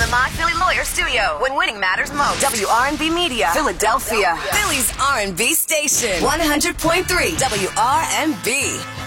the My Philly Lawyer studio, when winning matters most. WRNB Media, Philadelphia. Philly's R&B station. 100.3 WRNB.